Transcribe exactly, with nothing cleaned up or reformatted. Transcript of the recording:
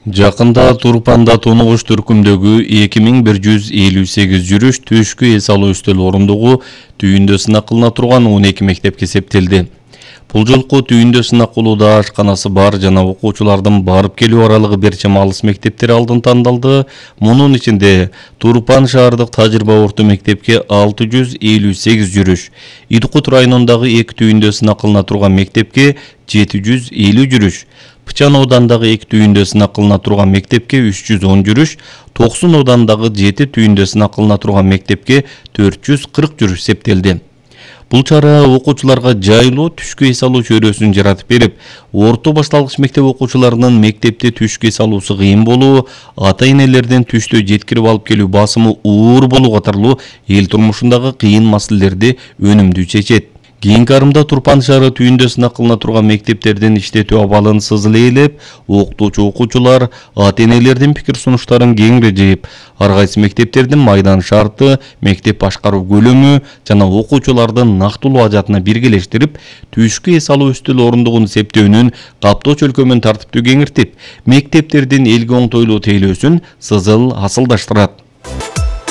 Жакында Турпанда тонугуш түркүмдөгү эки миң бир жүз элүү сегиз жүрүш түшкү эс алуу үстөл орундугу түйүндө сынак кылына турган он эки мектепке септелди. Бул жолку түйүндө сынак кылууда ашканасы бар жана окуучулардын барып келүү аралыгы бир чам алыс мектептер алдын тандалды. Мунун ичинде Турпан шаардык тажрыйба орто мектепке алты жүз элүү сегиз жүрүш, Идкут районундагы эки түйүндө сынак кылына турган мектепке жети жүз элүү жүрүш, Пычан оодандагы эки түйүндө сынак кылына турган мектепке үч жүз он жүрүш, Токсун оодандагы жети түйүндө сынак кылына турган мектепке төрт жүз кырк жүрүш септелди. Бул чара окуучуларга жайлуу түшкү эс алуу чөйрөсүн жаратып берип, орто башталгыч мектеп окуучуларынын мектепте түшкү эс алуусу кыйын болуу, ата-энелердин түштө жеткирип алып келүү басымы оор болуу катарлуу эл турмушундагы кыйын маселелерди өнүмдүү чечет. Кийинки арымда Турпан шаары түйүндө сынак кылына турган мектептердин иштетүү абалын сызыла ээлеп, окутуучу окуучулар ата-энелердин пикир сунуштарын кеңири жыйып, ар кайсы мектептердин майдан шарты, мектеп башкаруу көлөмү жана окуучулардын нактылуу ажатына биргелештирип, түшкү эс алуу үстөл орундугун септөөнүн каптоо чөлкөмүн тартиптүү кеңиртип, мектептердин элге оңтойлуу тейлөөсүн сызыл асылдаштырат.